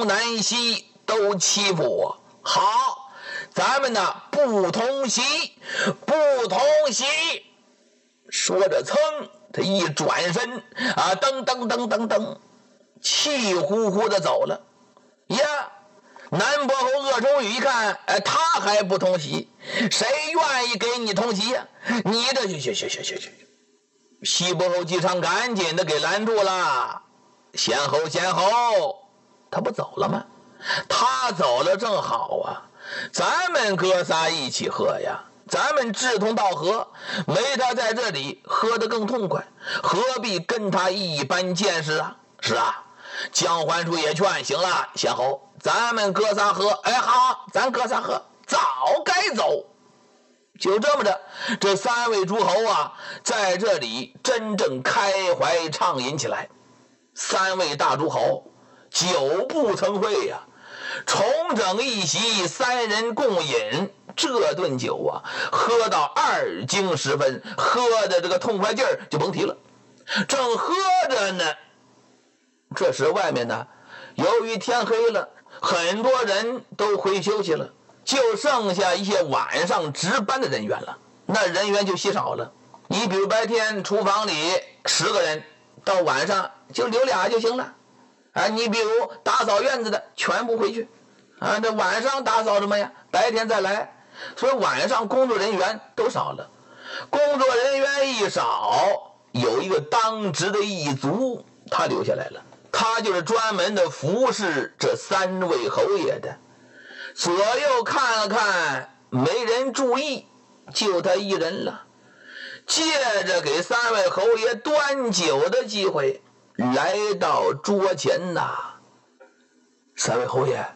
东南西都欺负我。好，咱们呢不同席，不同席。说着，噌，他一转身啊，噔噔噔噔噔，气呼呼的走了。呀，南伯侯鄂崇宇一看，他还不同席，谁愿意给你同席呀？你的去。西伯侯姬昌赶紧的给拦住了。先侯，他不走了吗？他走了正好啊，咱们哥仨一起喝呀，咱们志同道合，没他在这里喝得更痛快，何必跟他一般见识啊？是啊，姜桓楚也劝，行了，先侯，咱们哥仨喝，好，咱哥仨喝，早该走。就这么着，这三位诸侯啊，在这里真正开怀畅饮起来。三位大诸侯久不曾会呀，重整一席，三人共饮，这顿酒啊，喝到2更时分，喝的这个痛快劲儿就甭提了。正喝着呢，这时外面呢，由于天黑了，很多人都回休息了，就剩下一些晚上值班的人员了，那人员就稀少了。你比如白天厨房里10个人，到晚上就留俩就行了。你比如打扫院子的全部回去这晚上打扫什么呀？白天再来，所以晚上工作人员都少了。工作人员一少，有一个当值的一族，他留下来了，他就是专门的服侍这3位侯爷的。左右看了看，没人注意，就他一人了。借着给3位侯爷端酒的机会，来到桌前呐。3位侯爷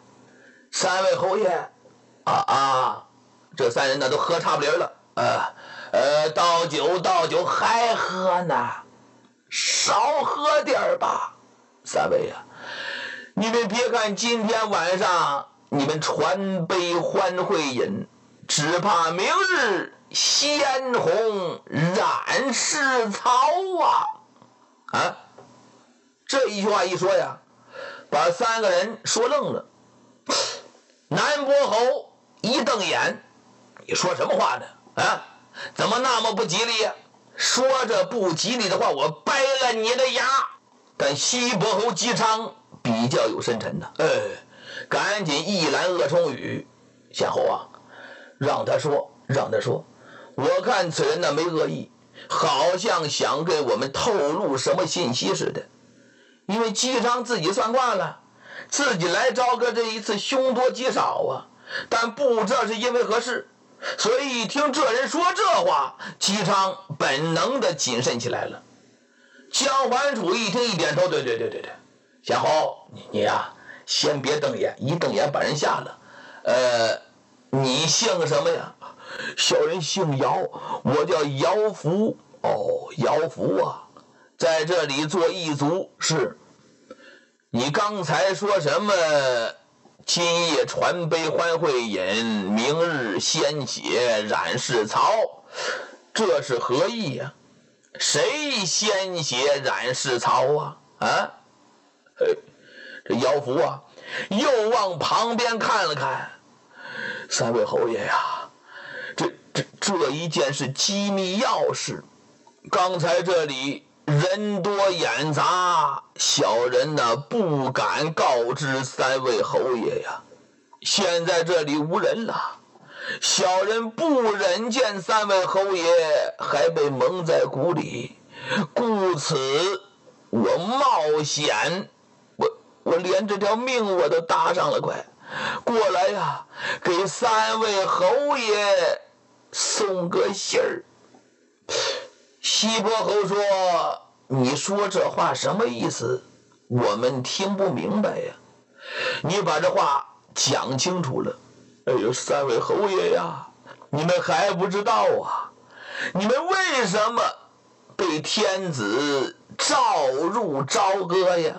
这3人呢都喝差不离了。倒酒还喝呢，少喝点吧。3位呀，你们别看今天晚上你们传杯欢会饮，只怕明日鲜红染世草啊！这一句话一说呀，把3个人说愣了。南伯侯一瞪眼，你说什么话呢？怎么那么不吉利呀？说这不吉利的话，我掰了你的牙。但西伯侯姬昌比较有深沉的，赶紧一拦鄂崇宇，先侯啊，让他说。我看此人呢没恶意，好像想给我们透露什么信息似的。因为姬昌自己算卦了，自己来朝歌这一次凶多吉少啊，但不知道是因为何事，所以一听这人说这话，姬昌本能的谨慎起来了。姜桓楚一听一点头，对，先侯你呀，先别瞪眼，一瞪眼把人吓了。你姓什么呀？小人姓姚，我叫姚福。姚福啊，在这里做一族。是，你刚才说什么今夜传杯欢会饮，明日鲜血染世草，这是何意呀？谁鲜血染世草啊？这姚福啊，又往旁边看了看。3位侯爷呀，这一件是机密要事，刚才这里人多眼杂，小人呢不敢告知3位侯爷呀。现在这里无人了，小人不忍见3位侯爷还被蒙在鼓里，故此我冒险，我连这条命我都搭上了，快过来呀，给3位侯爷送个信儿。西伯侯说，你说这话什么意思？我们听不明白呀，你把这话讲清楚了。3位侯爷呀，你们还不知道啊，你们为什么被天子召入朝歌呀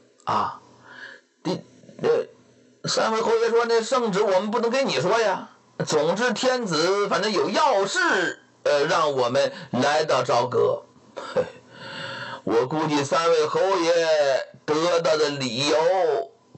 ？3位侯爷说，那圣旨我们不能跟你说呀，总之天子反正有要事让我们来到朝歌。我估计3位侯爷得到的理由